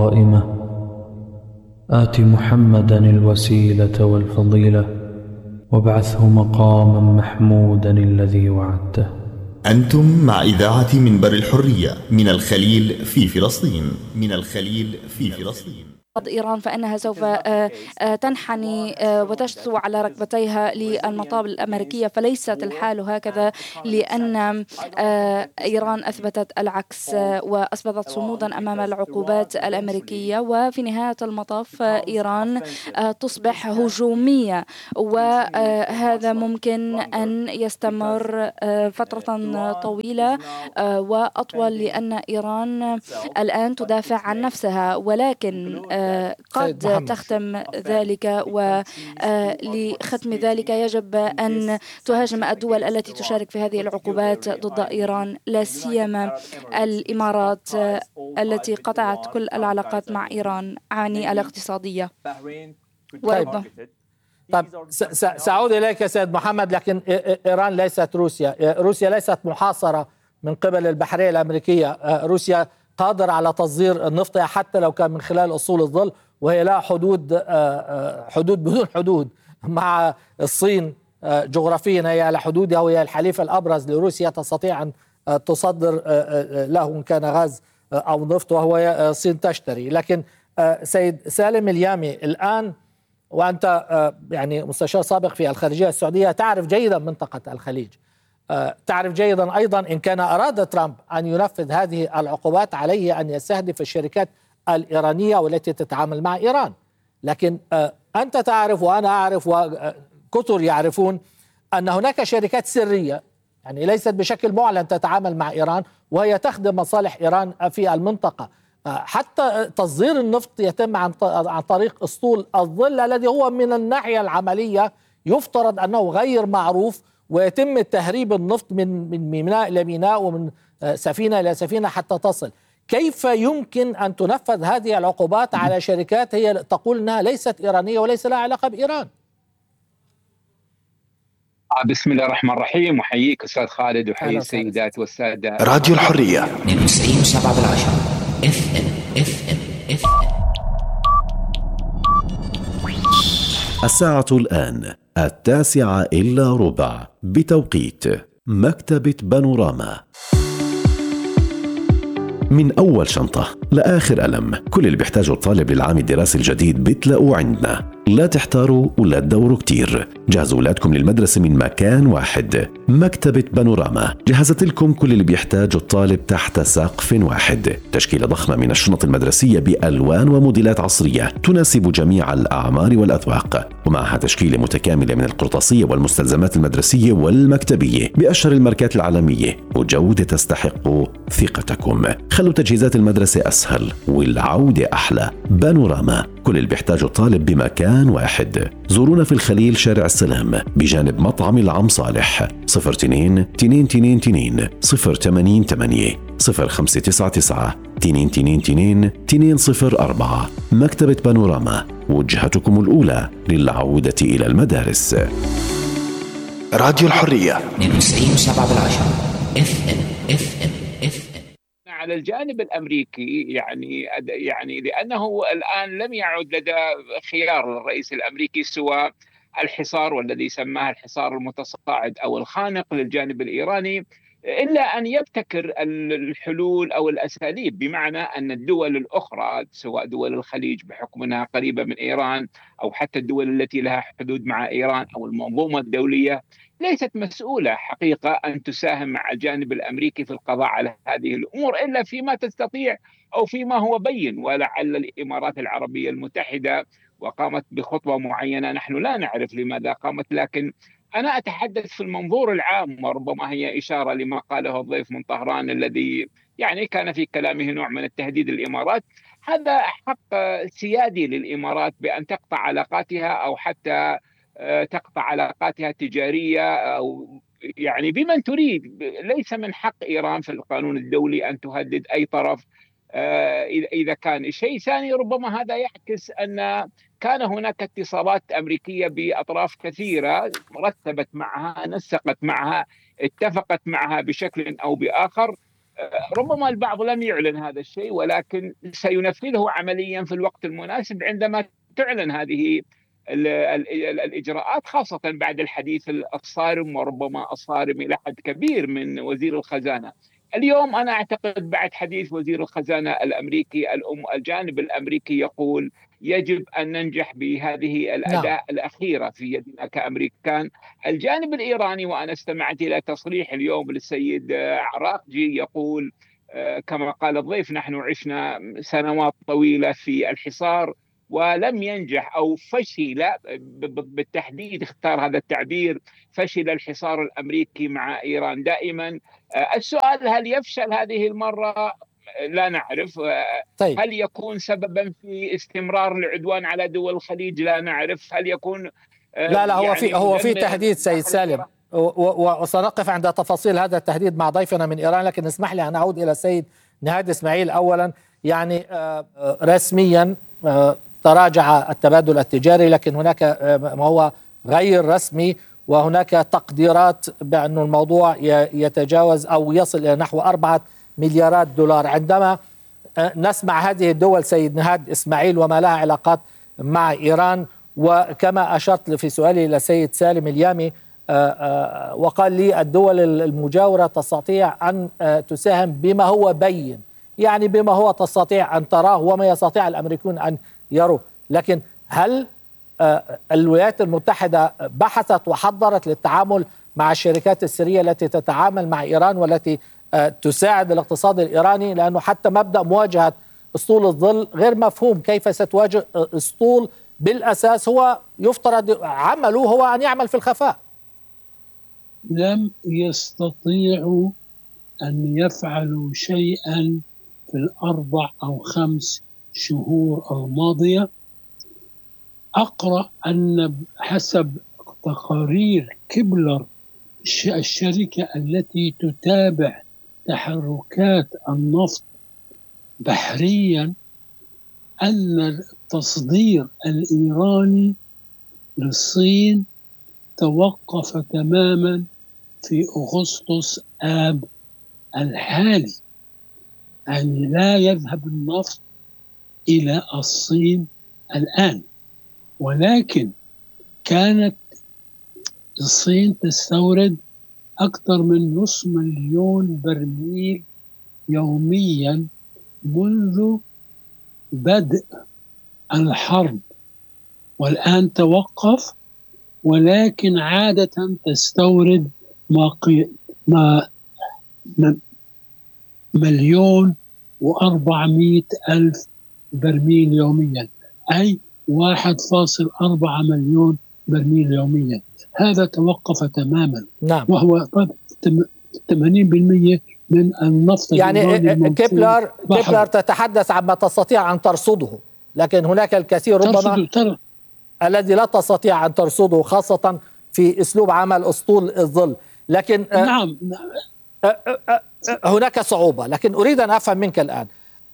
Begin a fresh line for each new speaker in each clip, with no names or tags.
قائمة آت محمدا الوسيلة والفضيلة وابعثه مقاما محمودا الذي وعدته.
أنتم مع إذاعة منبر الحرية من الخليل في فلسطين.
إيران فإنها سوف تنحني وتشسو على ركبتيها للمطالب الأمريكية، فليست الحال هكذا، لأن إيران أثبتت العكس وأثبتت صمودا أمام العقوبات الأمريكية، وفي نهاية المطاف إيران تصبح هجومية، وهذا ممكن أن يستمر فترة طويلة وأطول، لأن إيران الآن تدافع عن نفسها، ولكن قد تختم ذلك، ولختم ذلك يجب أن تهاجم الدول التي تشارك في هذه العقوبات ضد إيران، لا سيما الإمارات التي قطعت كل العلاقات مع إيران عني الاقتصادية.
طيب سأعود إليك سيد محمد، لكن إيران ليست روسيا. روسيا ليست محاصرة من قبل البحرية الأمريكية. روسيا قادر على تصدير النفط حتى لو كان من خلال أصول الظل، وهي لها حدود بدون حدود مع الصين. جغرافيا هي على حدودها، وهي الحليف الأبرز لروسيا، تستطيع أن تصدر له إن كان غاز أو نفط، وهو الصين تشتري. لكن سيد سالم اليامي، الآن وأنت يعني مستشار سابق في الخارجية السعودية، تعرف جيدا منطقة الخليج، تعرف جيدا أيضا إن كان أراد ترامب أن ينفذ هذه العقوبات عليه أن يستهدف الشركات الإيرانية والتي تتعامل مع إيران. لكن أنت تعرف وأنا أعرف وكثر يعرفون أن هناك شركات سرية، يعني ليست بشكل معلن، تتعامل مع إيران وهي تخدم مصالح إيران في المنطقة. حتى تصدير النفط يتم عن طريق أسطول الظل، الذي هو من الناحية العملية يفترض أنه غير معروف، ويتم تهريب النفط من ميناء إلى ميناء ومن سفينة إلى سفينة حتى تصل. كيف يمكن أن تنفذ هذه العقوبات على شركات هي تقول أنها ليست إيرانية وليس لها علاقة بإيران؟
بسم الله الرحمن الرحيم، وحييك أستاذ خالد، وحيي السيدات والسادة.
راديو الحرية
92.7 FM.
الساعة الآن 9:15 بتوقيت مكتبة بانوراما. من أول شنطة لآخر قلم، كل اللي بيحتاجه الطالب للعام الدراسي الجديد بتلاقوه عندنا. لا تحتاروا ولا تدوروا كتير، جهزوا أولادكم للمدرسة من مكان واحد. مكتبة بانوراما جهزت لكم كل اللي بيحتاجه الطالب تحت سقف واحد. تشكيلة ضخمة من الشنط المدرسية بألوان وموديلات عصرية تناسب جميع الأعمار والأذواق، ومعها تشكيلة متكاملة من القرطاسية والمستلزمات المدرسية والمكتبية بأشهر الماركات العالمية، وجودة تستحق ثقتكم. خلوا تجهيزات المدرسة أسهل والعودة أحلى. بانوراما، كل اللي بيحتاجه الطالب بمكان واحد. زورونا في الخليل شارع السلام بجانب مطعم العم صالح. 02-222 088 0599 222 204. مكتبة بانوراما، وجهتكم الأولى للعودة إلى المدارس.
راديو الحرية
92.7 FM.
على الجانب الأمريكي يعني لأنه الآن لم يعد لدى خيار للرئيس الأمريكي سوى الحصار، والذي سماه الحصار المتصاعد أو الخانق للجانب الإيراني، إلا أن يبتكر الحلول أو الأساليب، بمعنى أن الدول الأخرى سواء دول الخليج بحكم أنها قريبة من إيران، أو حتى الدول التي لها حدود مع إيران، أو المنظومة الدولية، ليست مسؤولة حقيقة أن تساهم مع الجانب الأمريكي في القضاء على هذه الأمور إلا فيما تستطيع أو فيما هو بين. ولعل الإمارات العربية المتحدة وقامت بخطوة معينة، نحن لا نعرف لماذا قامت، لكن أنا أتحدث في المنظور العام، وربما هي إشارة لما قاله الضيف من طهران الذي يعني كان في كلامه نوع من التهديد للإمارات. هذا حق سيادي للإمارات بأن تقطع علاقاتها، أو حتى تقطع علاقاتها التجارية، أو يعني بمن تريد. ليس من حق إيران في القانون الدولي أن تهدد أي طرف. إذا كان شيء ثاني، ربما هذا يعكس أن كان هناك اتصالات أمريكية بأطراف كثيرة، رتبت معها، نسقت معها، اتفقت معها بشكل أو بآخر، ربما البعض لم يعلن هذا الشيء، ولكن سينفذه عمليا في الوقت المناسب عندما تعلن هذه الإجراءات، خاصة بعد الحديث الصارم وربما الصارم إلى حد كبير من وزير الخزانة. اليوم أنا أعتقد بعد حديث وزير الخزانة الأمريكي، الجانب الأمريكي يقول يجب أن ننجح بهذه الأداة الأخيرة في يدنا كأمريكان. الجانب الإيراني، وأنا استمعت إلى تصريح اليوم للسيد عراقجي يقول كما قال الضيف: نحن عشنا سنوات طويلة في الحصار ولم ينجح، أو فشل بالتحديد، اختار هذا التعبير، فشل الحصار الأمريكي مع إيران دائما. السؤال: هل يفشل هذه المرة؟ لا نعرف. طيب. هل يكون سببا في استمرار العدوان على دول الخليج؟ لا نعرف. هل يكون
لا هو في تهديد سيد سالم، وسنقف عند تفاصيل هذا التهديد مع ضيفنا من إيران، لكن اسمح لي أن أعود إلى السيد نهاد إسماعيل. أولا يعني رسميا تراجع التبادل التجاري، لكن هناك ما هو غير رسمي، وهناك تقديرات بأن الموضوع يتجاوز أو يصل إلى نحو 4 مليارات دولار. عندما نسمع هذه الدول سيد نهاد إسماعيل وما لها علاقات مع إيران، وكما أشرت في سؤالي إلى سيد سالم اليامي وقال لي الدول المجاورة تستطيع أن تساهم بما هو بين، يعني بما هو تستطيع أن تراه وما يستطيع الأمريكون أن يروه، لكن هل الولايات المتحدة بحثت وحضرت للتعامل مع الشركات السرية التي تتعامل مع إيران والتي تساعد الاقتصاد الإيراني؟ لأنه حتى مبدأ مواجهة أسطول الظل غير مفهوم. كيف ستواجه أسطول بالأساس هو يفترض عمله هو أن يعمل في الخفاء؟
لم يستطيعوا أن يفعلوا شيئا في 4 أو 5 شهور الماضية. أقرأ أن حسب تقارير كيبلر، الشركة التي تتابع تحركات النفط بحريا، أن التصدير الإيراني للصين توقف تماما في أغسطس آب الحالي، يعني لا يذهب النفط إلى الصين الآن. ولكن كانت الصين تستورد أكثر من 500,000 برميل يوميا منذ بدء الحرب، والآن توقف، ولكن عادة تستورد ما 1,400,000 برميل يوميا، أي 1.4 مليون برميل يوميا. هذا توقف تماما.
نعم.
وهو 80% من النفط.
يعني كيبلر تتحدث عما تستطيع أن ترصده، لكن هناك الكثير ربما الذي لا تستطيع أن ترصده، خاصة في أسلوب عمل أسطول الظل. لكن
نعم
هناك صعوبة. لكن أريد أن أفهم منك الآن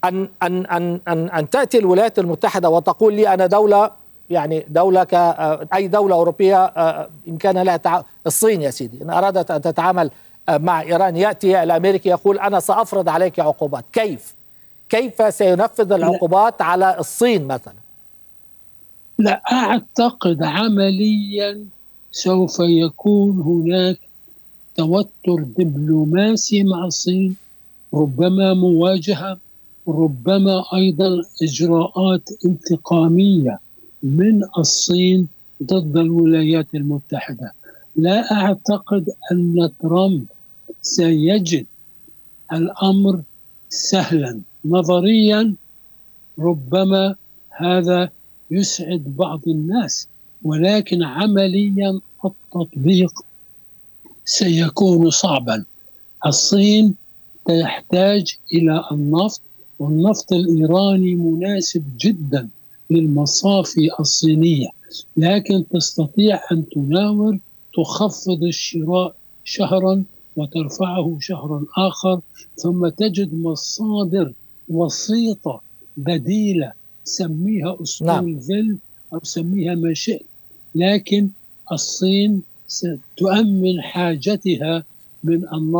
أن تأتي الولايات المتحدة وتقول لي أنا دولة، يعني دولة كأي دولة أوروبية إن كان لها الصين يا سيدي إن أرادت أن تتعامل مع إيران، يأتي الأمريكي يقول أنا سأفرض عليك عقوبات. كيف سينفذ العقوبات على الصين مثلا؟
لا أعتقد عمليا سوف يكون هناك توتر دبلوماسي مع الصين، ربما مواجهة، ربما أيضا إجراءات انتقامية من الصين ضد الولايات المتحدة. لا أعتقد أن ترامب سيجد الأمر سهلا. نظريا ربما هذا يسعد بعض الناس، ولكن عمليا التطبيق سيكون صعبا. الصين تحتاج إلى النفط، والنفط الإيراني مناسب جدا للمصافي الصينية، لكن تستطيع أن تناور، تخفض الشراء شهرا وترفعه شهرا آخر، ثم تجد مصادر وسيطة بديلة، سميها أسطول ظل أو سميها ما شئت، لكن الصين ستؤمن حاجتها من النفط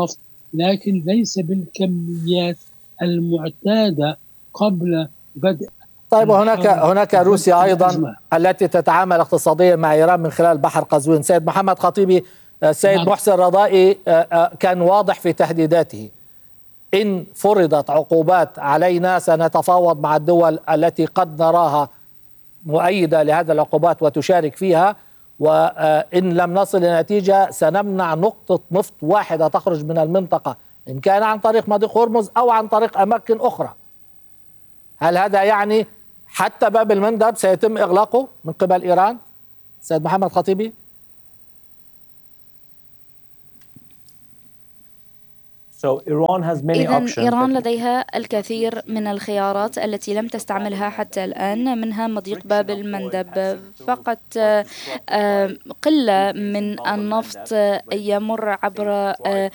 لكن ليس بالكميات المعتادة قبل بدء.
طيب، هناك روسيا أيضا التي تتعامل اقتصاديا مع إيران من خلال بحر قزوين. سيد محمد خطيبي، سيد محسن رضائي كان واضح في تهديداته: إن فرضت عقوبات علينا سنتفاوض مع الدول التي قد نراها مؤيدة لهذه العقوبات وتشارك فيها، وإن لم نصل إلى نتيجة سنمنع نقطة نفط واحدة تخرج من المنطقة، إن كان عن طريق مضيق هرمز أو عن طريق أماكن أخرى. هل هذا يعني حتى باب المندب سيتم إغلاقه من قبل إيران؟ سيد محمد خطيبي.
إذن إيران لديها الكثير من الخيارات التي لم تستعملها حتى الآن، منها مضيق باب المندب. فقط قلة من النفط يمر عبر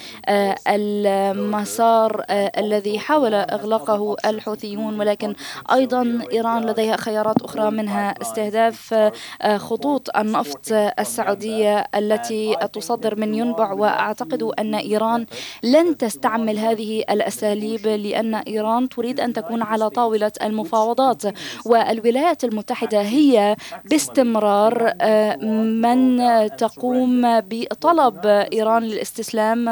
المسار الذي حاول إغلاقه الحوثيون، ولكن أيضا إيران لديها خيارات أخرى، منها استهداف خطوط النفط السعودية التي تصدر من ينبع. وأعتقد أن إيران لن تستعمل هذه الأساليب، لأن إيران تريد أن تكون على طاولة المفاوضات، والولايات المتحدة هي باستمرار من تقوم بطلب إيران للاستسلام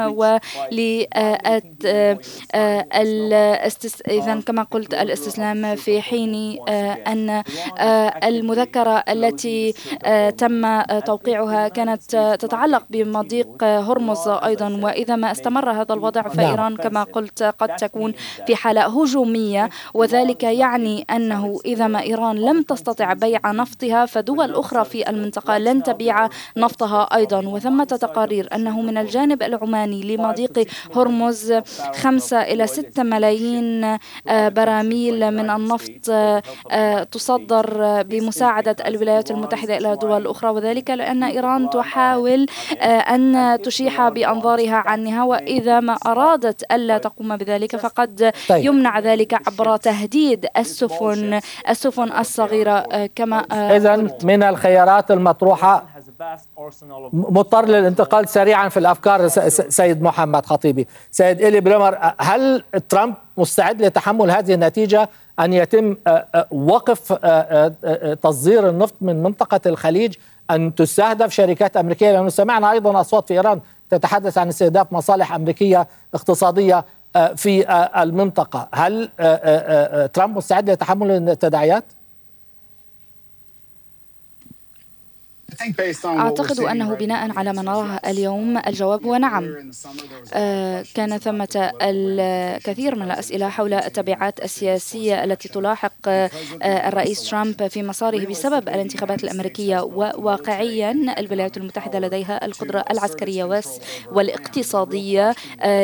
إذن كما قلت الاستسلام، في حين أن المذكرة التي تم توقيعها كانت تتعلق بمضيق هرمز أيضا. وإذا ما استمر هذا الوضع فإيران كما قلت قد تكون في حالة هجومية، وذلك يعني أنه إذا ما إيران لم تستطع بيع نفطها فدول أخرى في المنطقة لن تبيع نفطها أيضا. وثمة تقارير أنه من الجانب العماني لمضيق هرمز 5 إلى 6 ملايين براميل من النفط تصدر بمساعدة الولايات المتحدة إلى دول أخرى، وذلك لأن إيران تحاول أن تشيح بأنظارها عنها، وإذا ما أرادت ألا تقوم بذلك فقد يمنع ذلك عبر تهديد السفن الصغيرة. كما
إذن من الخيارات المطروحة، مضطر للانتقال سريعا في الأفكار سيد محمد خطيبي. سيد إلي بلومر، هل ترامب مستعد لتحمل هذه النتيجة أن يتم وقف تصدير النفط من منطقة الخليج، أن تستهدف شركات أمريكية؟ لأنه سمعنا أيضا أصوات في إيران تتحدث عن استهداف مصالح أمريكية اقتصادية في المنطقة. هل ترامب مستعد لتحمل التداعيات؟
أعتقد أنه بناء على ما نراه اليوم الجواب هو نعم. كان ثمة الكثير من الأسئلة حول التبعات السياسية التي تلاحق الرئيس ترامب في مساره بسبب الانتخابات الأمريكية، وواقعيا الولايات المتحدة لديها القدرة العسكرية والاقتصادية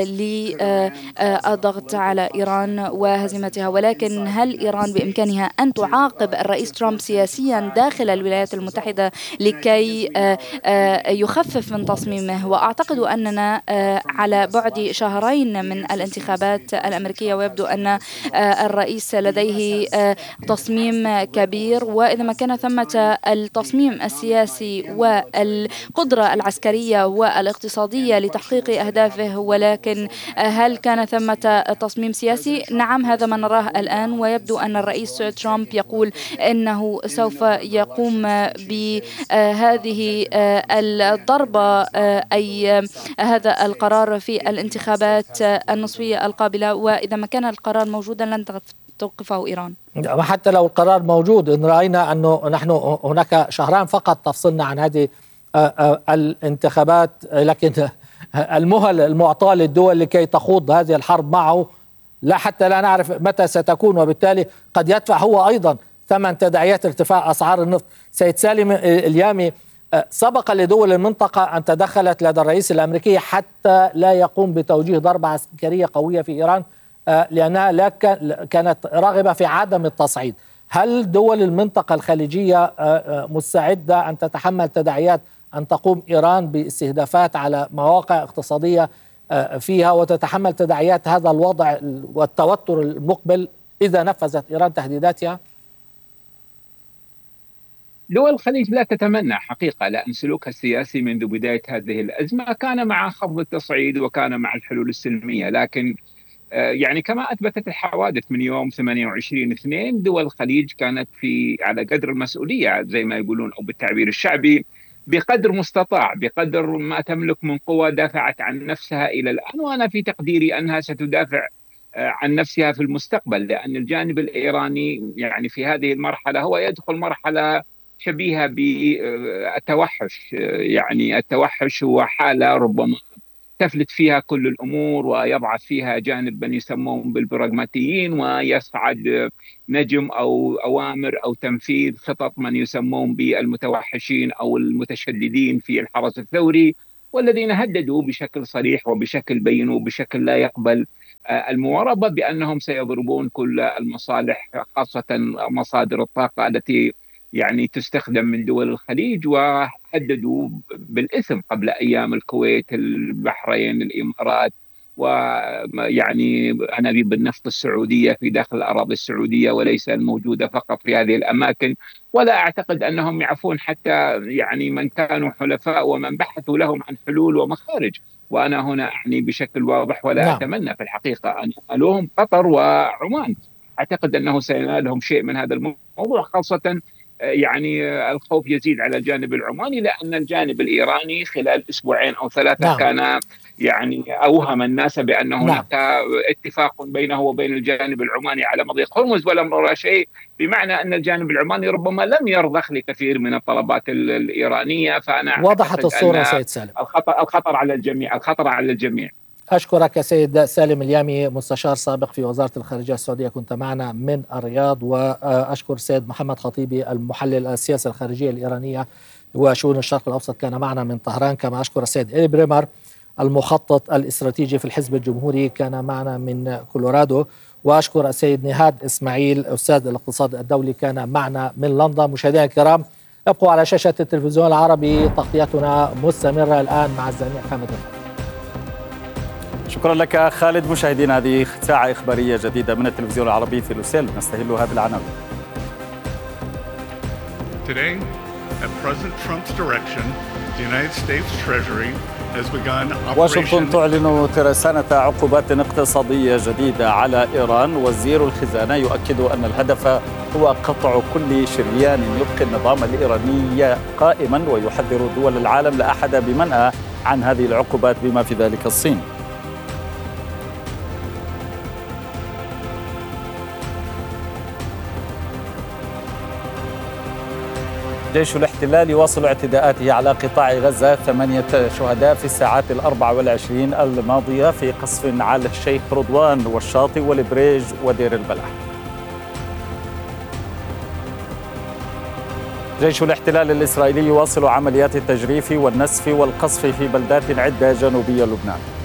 للضغط على إيران وهزيمتها، ولكن هل إيران بإمكانها أن تعاقب الرئيس ترامب سياسيا داخل الولايات المتحدة لكي يخفف من تصميمه؟ وأعتقد أننا على بعد شهرين من الانتخابات الأمريكية، ويبدو أن الرئيس لديه تصميم كبير، وإذا ما كان ثمة التصميم السياسي والقدرة العسكرية والاقتصادية لتحقيق أهدافه، ولكن هل كان ثمة تصميم سياسي؟ نعم، هذا ما نراه الآن، ويبدو أن الرئيس ترامب يقول أنه سوف يقوم بهذه الضربة، أي هذا القرار في الانتخابات النصفية القابلة، وإذا ما كان القرار موجودا لن توقفه إيران.
وحتى لو القرار موجود، إن رأينا أنه نحن هناك شهران فقط تفصلنا عن هذه الانتخابات، لكن المهل المعطاة للدول لكي تخوض هذه الحرب معه حتى لا نعرف متى ستكون، وبالتالي قد يدفع هو أيضا ثمن تداعيات ارتفاع أسعار النفط. سيد سالم اليامي، سبق لدول المنطقة أن تدخلت لدى الرئيس الأمريكي حتى لا يقوم بتوجيه ضربة عسكرية قوية في إيران، لأنها كانت راغبة في عدم التصعيد. هل دول المنطقة الخليجية مستعدة أن تتحمل تداعيات أن تقوم إيران باستهدافات على مواقع اقتصادية فيها، وتتحمل تداعيات هذا الوضع والتوتر المقبل إذا نفذت إيران تهديداتها؟
دول الخليج لا تتمنى حقيقة، لأن سلوكها السياسي منذ بداية هذه الأزمة كان مع خفض التصعيد وكان مع الحلول السلمية، لكن يعني كما أثبتت الحوادث من يوم 28/2 دول الخليج كانت على قدر المسؤولية زي ما يقولون، أو بالتعبير الشعبي بقدر مستطاع، بقدر ما تملك من قوة دافعت عن نفسها إلى الآن، وأنا في تقديري أنها ستدافع عن نفسها في المستقبل، لأن الجانب الإيراني يعني في هذه المرحلة هو يدخل مرحلة شبيهة بالتوحش. يعني التوحش هو حالة ربما تفلت فيها كل الأمور ويضعف فيها جانب من يسمون بالبراغماتيين، ويصعد نجم أو أوامر أو تنفيذ خطط من يسمون بالمتوحشين أو المتشددين في الحرس الثوري، والذين هددوا بشكل صريح وبشكل بين وبشكل لا يقبل المواربة بأنهم سيضربون كل المصالح، خاصة مصادر الطاقة التي يعني تستخدم من دول الخليج، وهددوا بالإثم قبل أيام الكويت، البحرين، الإمارات، ويعني أنابيب النفط السعودية في داخل الأراضي السعودية وليس الموجودة فقط في هذه الأماكن. ولا أعتقد أنهم يعفون حتى يعني من كانوا حلفاء ومن بحثوا لهم عن حلول ومخارج، وأنا هنا أعني بشكل واضح ولا أتمنى في الحقيقة أن ينالهم قطر وعمان. أعتقد أنه سينالهم شيء من هذا الموضوع، خاصة يعني الخوف يزيد على الجانب العماني، لأن الجانب الإيراني خلال أسبوعين أو 3 كان يعني أوهم الناس بأن هناك اتفاق بينه وبين الجانب العماني على مضيق هرمز، ولم نرى شيء، بمعنى أن الجانب العماني ربما لم يرضخ لكثير من الطلبات الإيرانية. فأنا
وضحت الصورة سيد سالم.
الخطر على الجميع، الخطر على الجميع.
أشكرك سيد سالم اليامي، مستشار سابق في وزارة الخارجية السعودية، كنت معنا من الرياض. وأشكر سيد محمد خطيبي المحلل السياسة الخارجية الإيرانية وشؤون الشرق الأوسط، كان معنا من طهران. كما أشكر السيد إلي بريمر المخطط الاستراتيجي في الحزب الجمهوري، كان معنا من كولورادو. وأشكر السيد نهاد إسماعيل أستاذ الاقتصاد الدولي، كان معنا من لندن. مشاهدينا الكرام، ابقوا على شاشة التلفزيون العربي، تغطيتنا مستمرة الآن مع الزميل حامد.
شكرا لك خالد. مشاهدينا، هذه ساعة إخبارية جديدة من التلفزيون العربي في لوسيل، نستهلها بالعناوين.
Today, at President Trump's direction, the United States Treasury has begun operation.
واشنطن تعلن ترسانة عقوبات اقتصادية جديدة على إيران. وزير الخزانة يؤكد أن الهدف هو قطع كل شريان يبقي النظام الإيراني قائما، ويحذر دول العالم لا أحد بمنأى عن هذه العقوبات بما في ذلك الصين. جيش الاحتلال يواصل اعتداءاته على قطاع غزة. 8 شهداء في الساعات 24 الماضية في قصف على الشيخ رضوان والشاطئ والبريج ودير البلح. جيش الاحتلال الإسرائيلي يواصل عمليات التجريف والنسف والقصف في بلدات عدة جنوبية لبنان.